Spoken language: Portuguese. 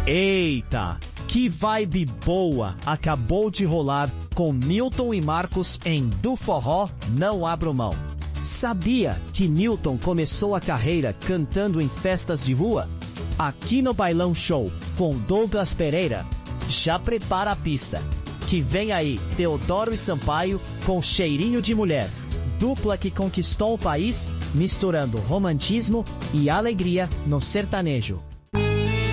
Eita, que vibe boa acabou de rolar com Newton e Marcos em Do Forró Não Abro Mão. Sabia que Newton começou a carreira cantando em festas de rua? Aqui no Bailão Show, com Douglas Pereira, já prepara a pista. Que vem aí Teodoro e Sampaio com Cheirinho de Mulher. Dupla que conquistou o país, misturando romantismo e alegria no sertanejo.